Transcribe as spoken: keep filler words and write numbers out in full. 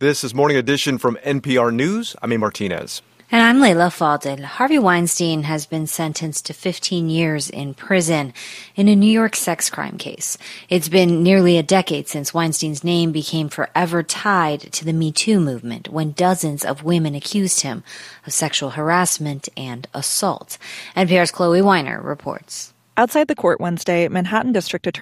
This is Morning Edition from N P R News. I'm A. Martinez. And I'm Leila Fadel. Harvey Weinstein has been sentenced to fifteen years in prison in a New York sex crime case. It's been nearly a decade since Weinstein's name became forever tied to the Me Too movement, when dozens of women accused him of sexual harassment and assault. N P R's Chloe Weiner reports. Outside the court Wednesday, Manhattan District Attorney